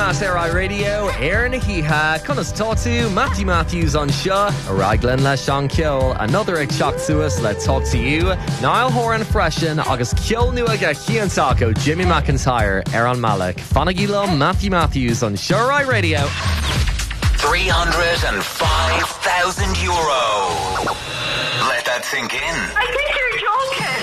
Matt Air Radio, Air Nahiha, Cunas Tatu, Matthew Matthews on Shaw, Raglan La Sean Kill, another Chok Suas, let's talk to you, Niall Horan Freshen, August Kill Nuaga Kian Sako, Jimmy McIntyre, Aaron Malik, Fanagilo, Matthew Matthews on Shaw Radio. €305,000. Let that sink in. I think you're joking.